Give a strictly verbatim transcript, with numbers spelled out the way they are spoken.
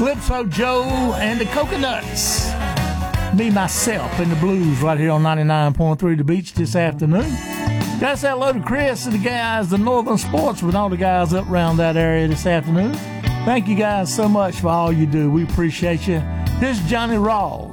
Calypso Joe and the Coconuts. Me, myself, and the blues right here on ninety-nine point three The Beach this afternoon. Gotta say hello to Chris and the guys, the Northern Sportsman, all the guys up around that area this afternoon. Thank you guys so much for all you do. We appreciate you. This is Johnny Rawls.